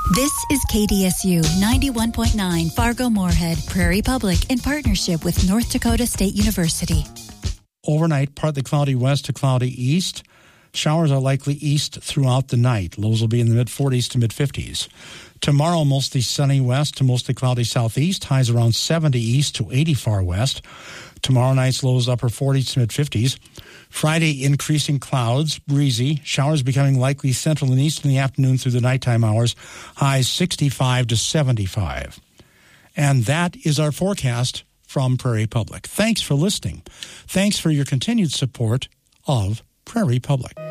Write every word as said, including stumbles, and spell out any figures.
This is K D S U ninety-one point nine Fargo-Moorhead, Prairie Public, in partnership with North Dakota State University. Overnight, partly cloudy west to cloudy east. Showers are likely east throughout the night. Lows will be in the mid-forties to mid-fifties. Tomorrow, mostly sunny west to mostly cloudy southeast. Highs around seventy east to eighty far west. Tomorrow night's lows upper forties to mid-fifties. Friday, increasing clouds, breezy. Showers becoming likely central and east in the afternoon through the nighttime hours. Highs sixty-five to seventy-five. And that is our forecast from Prairie Public. Thanks for listening. Thanks for your continued support of Prairie Public.